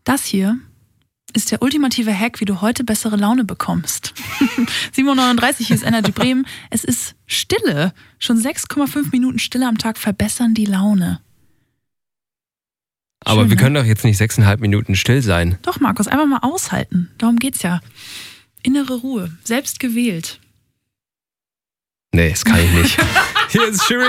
Das hier ist der ultimative Hack, wie du heute bessere Laune bekommst. 7:39 Uhr, hier ist Energy Bremen. Es ist Stille. Schon 6,5 Minuten Stille am Tag verbessern die Laune. Aber Schön, wir ne? können doch jetzt nicht 6,5 Minuten still sein. Doch, Markus, einfach mal aushalten. Darum geht's ja. Innere Ruhe. Selbst gewählt. Nee, das kann ich nicht. Hier ist Shirin.